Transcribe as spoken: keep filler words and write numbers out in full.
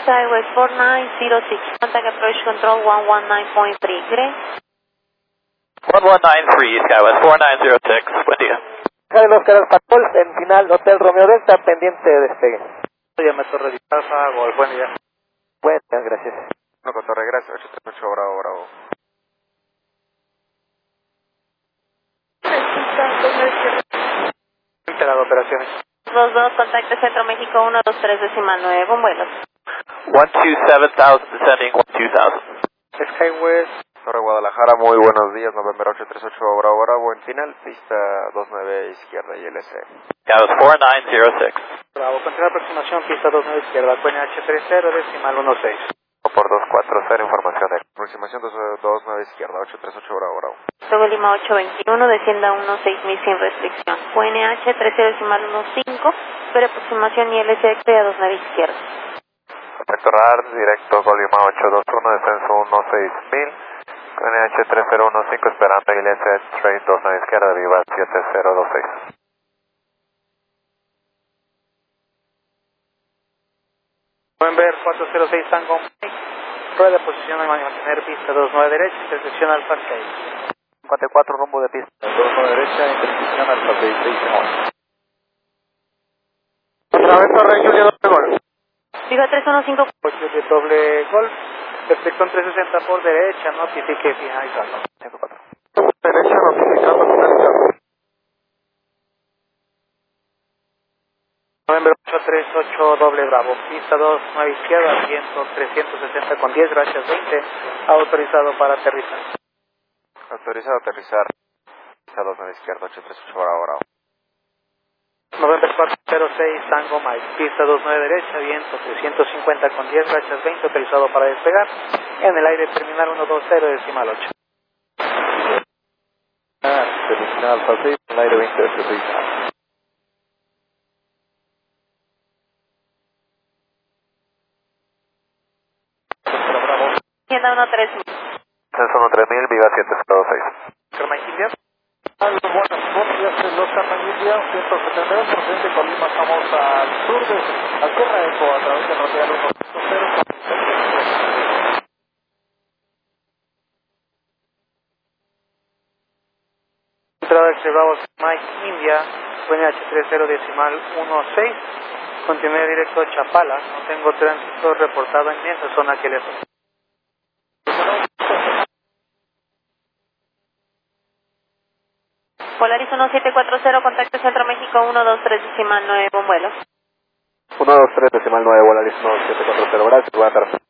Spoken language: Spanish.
Skywest four nine zero six, contact approach control one one nine point three, Greg. one one nine three, Skywest four nine zero six, buen día. Carlos Oscar Pacol, en final, Hotel Romeo Delta, pendiente de despegue. Llame Torre de Plaza, Golf, buen día. Buenas, gracias. No, con Torre, gracias, ocho tres ocho, bravo, bravo. Integrado operaciones. dos dos, contacte Centro México uno dos tres decimal nueve, con vuelos. one two seven thousand, descending one two thousand. Skywest, Torre Guadalajara, muy buenos días, November ocho tres ocho, bravo, bravo, en final, pista dos nueve izquierda y L C. Skywest four nine zero six. Bravo, continúa aproximación, pista dos nueve izquierda, Q N H tres cero, decimal uno seis. Por dos cuatro cero, información de aproximación dos nueve izquierda, ocho tres ocho, bravo, bravo. Togo Lima ocho veintiuno, descienda uno seis mil sin restricción. Q N H tres cero decimal uno cinco, pero aproximación y L C X a dos nueve izquierda. Perfecto, radar, directo, Colima ocho dos uno, descenso uno seis mil. Q N H tres cero uno cinco, esperando I L C Train dos nueve izquierda, viva siete cero dos seis. November cuatro cero seis, Tango Mike, rueda de posición de mantener pista dos nueve derecha, intersección Alfa seis. cincuenta y cuatro, rumbo de pista, dos nueve derecha, intersección Alfa seis, seis uno. Otra vez Torre, Julia doble Golf. Viva tres uno cinco. Julia doble Golf, perfección trescientos sesenta por derecha, notifique finalizando. cinco cuatro. Derecha, notificando finalizando. November ocho tres ocho, doble Bravo, pista dos nueve izquierda, viento trescientos sesenta con diez, gracias veinte, autorizado para aterrizar. Autorizado a aterrizar, pista dos nueve izquierda, ocho tres ocho, bravo, bravo. November cuatro cero seis, Tango Mike, pista dos nueve derecha, viento trescientos cincuenta con diez, gracias veinte, autorizado para despegar, en el aire terminal ciento veinte, decimal ocho. Terminal Alfa seis, en el aire veinte ocho seis. Descienda uno tres mil. Descenso uno tres mil, viva siete cero dos seis. Carmen India. Buenas noches, los Carmen India, ciento setenta y dos, procedente Colima, estamos al sur de, al Tierra Eco, a través de Radial uno cero. Entrada excedados Mike India, Q N H tres cero decimal uno seis, continúe directo a Chapala, no tengo tránsito reportado en esa zona que le doy. Polaris uno siete cuatro cero, contacte Centro México uno dos tres decimal nueve, con vuelos. uno dos tres decimal nueve, Volaris uno siete cuatro cero, gracias, buenas tardes.